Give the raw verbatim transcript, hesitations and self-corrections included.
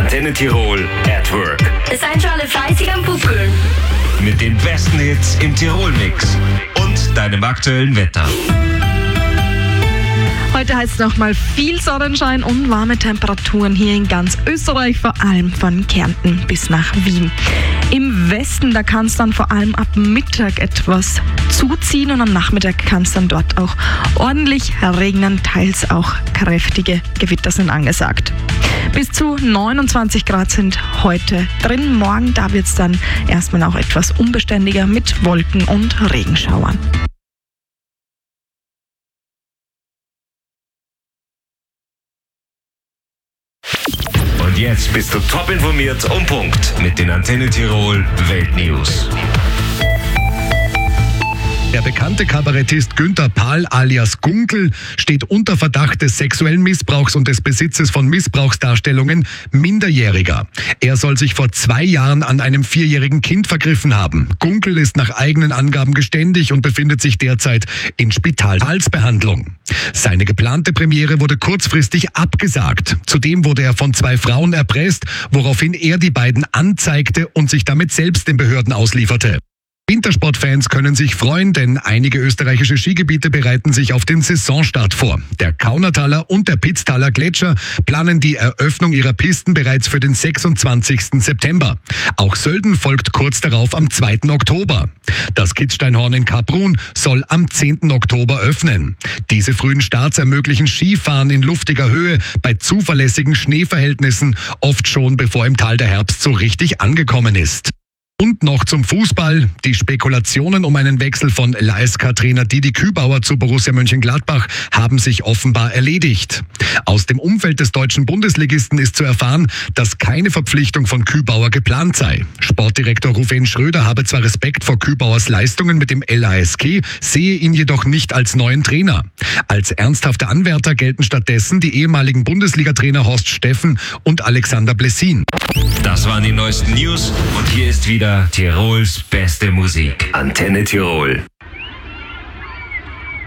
Antenne Tirol at Work. Seid schon alle fleißig am Pupkeln. Mit den besten Hits im Tirol-Mix und deinem aktuellen Wetter. Heute heißt es nochmal viel Sonnenschein und warme Temperaturen hier in ganz Österreich, vor allem von Kärnten bis nach Wien. Im Westen, da kann es dann vor allem ab Mittag etwas zuziehen und am Nachmittag kann es dann dort auch ordentlich regnen, teils auch kräftige Gewitter sind angesagt. Bis zu neunundzwanzig Grad sind heute drin. Morgen, da wird es dann erstmal auch etwas unbeständiger mit Wolken und Regenschauern. Und jetzt bist du top informiert um Punkt mit den Antenne Tirol Weltnews. Der bekannte Kabarettist Günther Pahl alias Gunkel steht unter Verdacht des sexuellen Missbrauchs und des Besitzes von Missbrauchsdarstellungen Minderjähriger. Er soll sich vor zwei Jahren an einem vierjährigen Kind vergriffen haben. Gunkel ist nach eigenen Angaben geständig und befindet sich derzeit in Spitalsbehandlung. Seine geplante Premiere wurde kurzfristig abgesagt. Zudem wurde er von zwei Frauen erpresst, woraufhin er die beiden anzeigte und sich damit selbst den Behörden auslieferte. Wintersportfans können sich freuen, denn einige österreichische Skigebiete bereiten sich auf den Saisonstart vor. Der Kaunertaler und der Pitztaler Gletscher planen die Eröffnung ihrer Pisten bereits für den sechsundzwanzigsten September. Auch Sölden folgt kurz darauf am zweiten Oktober. Das Kitzsteinhorn in Kaprun soll am zehnten Oktober öffnen. Diese frühen Starts ermöglichen Skifahren in luftiger Höhe bei zuverlässigen Schneeverhältnissen, oft schon bevor im Tal der Herbst so richtig angekommen ist. Und noch zum Fußball. Die Spekulationen um einen Wechsel von L A S K-Trainer Didi Kübauer zu Borussia Mönchengladbach haben sich offenbar erledigt. Aus dem Umfeld des deutschen Bundesligisten ist zu erfahren, dass keine Verpflichtung von Kübauer geplant sei. Sportdirektor Ruven Schröder habe zwar Respekt vor Kübauers Leistungen mit dem L A S K, sehe ihn jedoch nicht als neuen Trainer. Als ernsthafte Anwärter gelten stattdessen die ehemaligen Bundesliga-Trainer Horst Steffen und Alexander Blessin. Das waren die neuesten News und hier ist wieder Tirols beste Musik. Antenne Tirol.